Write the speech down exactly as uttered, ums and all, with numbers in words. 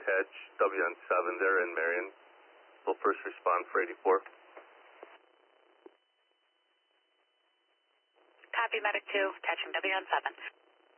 catch W N seven there in Marion. We'll first respond for eighty-four. Copy, Medic two, catching W N seven.